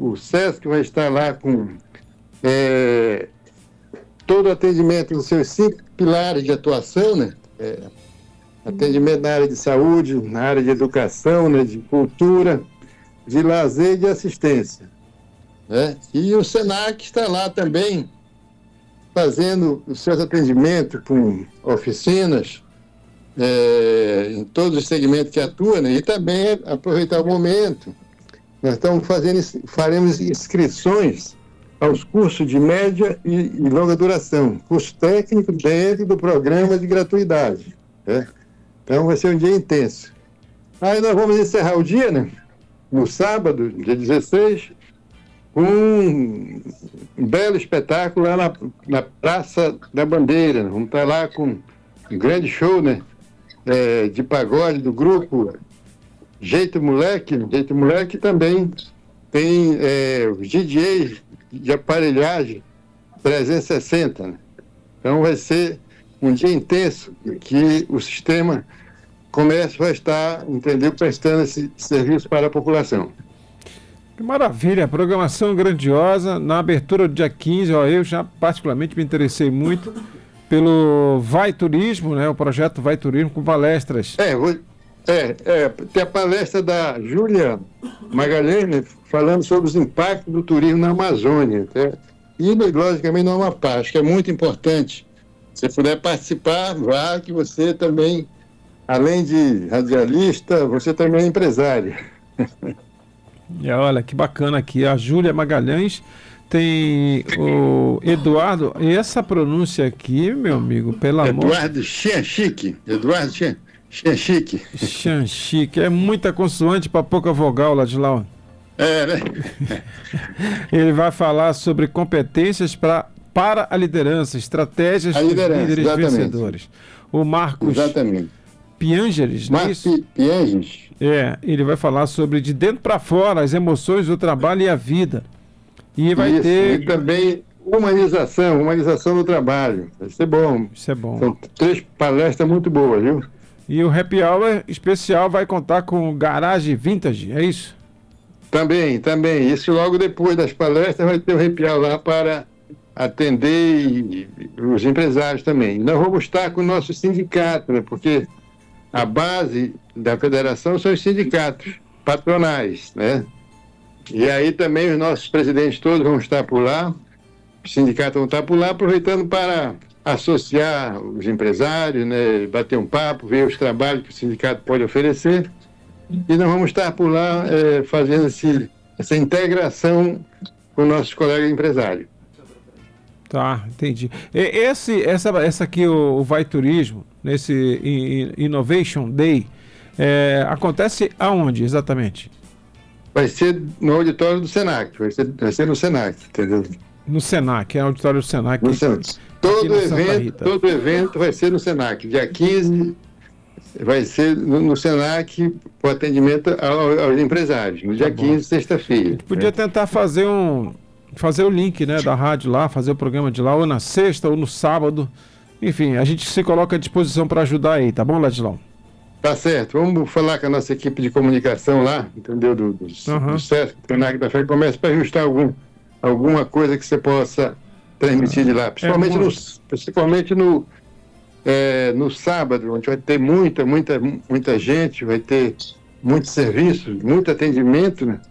o SESC vai estar lá com todo o atendimento nos seus 5 pilares de atuação, né? Atendimento na área de saúde, na área de educação, né? De cultura, de lazer e de assistência, né? E o SENAC está lá também fazendo os seus atendimentos com oficinas, em todos os segmentos que atua, né? E também aproveitar o momento, nós faremos inscrições aos cursos de média e longa duração, curso técnico dentro do programa de gratuidade, né? Então vai ser um dia intenso. Aí nós vamos encerrar o dia, né? No sábado, dia 16, com um belo espetáculo lá na Praça da Bandeira. Vamos estar lá com um grande show, né? De pagode do grupo Jeito Moleque. Jeito Moleque também tem os DJs de aparelhagem 360, né? Então vai ser um dia intenso que o sistema comércio vai estar, entendeu, prestando esse serviço para a população. Que maravilha, programação grandiosa. Na abertura do dia 15, eu já particularmente me interessei muito pelo Vai Turismo, né? O projeto Vai Turismo com palestras. Tem a palestra da Júlia Magalhães, né, falando sobre os impactos do turismo na Amazônia, e logicamente no Amapá. Acho que é muito importante. Se puder participar, vá, que você também, além de radialista, você também é empresário. Olha, que bacana aqui. A Júlia Magalhães, tem o Eduardo, e essa pronúncia aqui, meu amigo, pelo amor... Eduardo Chanchique. Chanchique. É muita consoante para pouca vogal, Ladislau. Né? Ele vai falar sobre competências para a liderança, estratégias de líderes vencedores. O Marcos Piangeres, Piangeres. Ele vai falar sobre de dentro para fora, as emoções do trabalho e a vida. E vai ter... E também humanização do trabalho. Isso é bom. São 3 palestras muito boas, viu? E o Happy Hour especial vai contar com o Garage Vintage, é isso? Também. Isso logo depois das palestras vai ter o Happy Hour lá para atender os empresários também. Nós vamos estar com o nosso sindicato, né? Porque a base da federação são os sindicatos patronais, né? E aí também os nossos presidentes todos vão estar por lá, os sindicatos vão estar por lá, aproveitando para associar os empresários, né? Bater um papo, ver os trabalhos que o sindicato pode oferecer. E nós vamos estar por lá fazendo essa integração com nossos colegas empresários. Tá, entendi. Essa aqui, o Vai Turismo, nesse Innovation Day, acontece aonde exatamente? Vai ser no auditório do SENAC, vai ser no SENAC, entendeu? No SENAC, é o auditório do SENAC. Todo evento vai ser no SENAC. Dia 15 vai ser no SENAC o atendimento aos empresários. No dia 15, sexta-feira. A gente podia tentar fazer o link, né, da rádio lá, fazer o programa de lá, ou na sexta, ou no sábado. Enfim, a gente se coloca à disposição para ajudar aí, tá bom, Ladislau? Tá certo. Vamos falar com a nossa equipe de comunicação lá, entendeu? Do SESC, do SENAC da FEC, começa para ajustar alguma coisa que você possa transmitir de lá. Principalmente no sábado, onde vai ter muita gente, vai ter muito serviço, muito atendimento, né?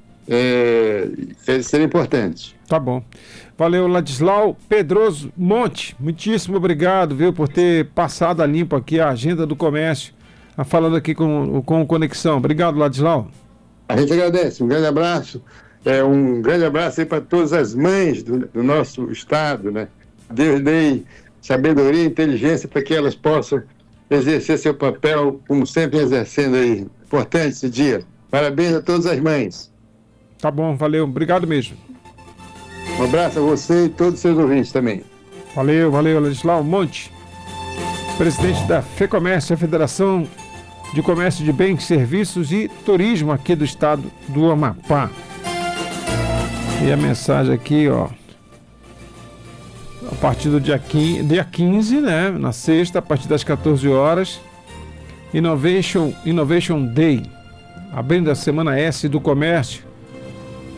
Seria importante. Tá bom. Valeu, Ladislau Pedroso Monte. Muitíssimo obrigado, viu, por ter passado a limpo aqui a agenda do comércio, falando aqui com o Conexão. Obrigado, Ladislau. A gente agradece. Um grande abraço. Um grande abraço aí para todas as mães do nosso estado, né? Deus dê sabedoria e inteligência para que elas possam exercer seu papel, como sempre exercendo aí. Importante esse dia. Parabéns a todas as mães. Tá bom, valeu. Obrigado mesmo. Um abraço a você e todos os seus ouvintes também. Valeu, Ladislau Monte, presidente da FEComércio, a Federação de Comércio de Bens, Serviços e Turismo aqui do estado do Amapá. E a mensagem aqui, a partir do dia 15, né, na sexta, a partir das 14 horas, Innovation Day, abrindo a semana S do comércio,